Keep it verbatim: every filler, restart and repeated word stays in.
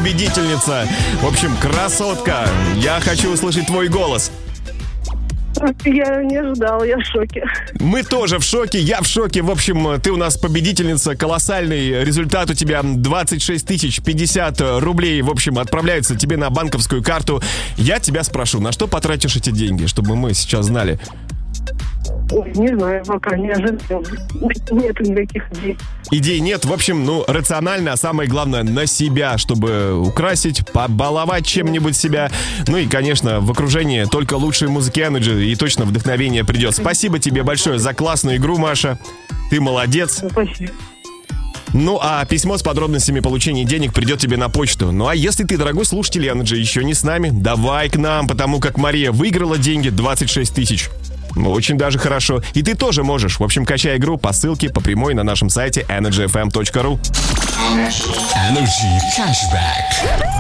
победительница. В общем, красотка. Я хочу услышать твой голос. Я не ожидала, я в шоке. Мы тоже в шоке, я в шоке. В общем, ты у нас победительница. Колоссальный результат у тебя. двадцать шесть тысяч пятьдесят рублей, в общем, отправляются тебе на банковскую карту. Я тебя спрошу, на что потратишь эти деньги, чтобы мы сейчас знали? Не знаю, пока не ожидал. Нет никаких идей. Идей нет. В общем, ну, рационально, а самое главное, на себя, чтобы украсить, побаловать чем-нибудь себя. Ну и, конечно, в окружении только лучшие музыки Energy, и точно вдохновение придет. Спасибо тебе большое за классную игру, Маша. Ты молодец. Спасибо. Ну, а письмо с подробностями получения денег придет тебе на почту. Ну, а если ты, дорогой слушатель Energy, еще не с нами, давай к нам, потому как Мария выиграла деньги двадцать шесть тысяч. Ну, очень даже хорошо. И ты тоже можешь. В общем, качай игру по ссылке по прямой на нашем сайте energy f m точка ru. Energy Cashback.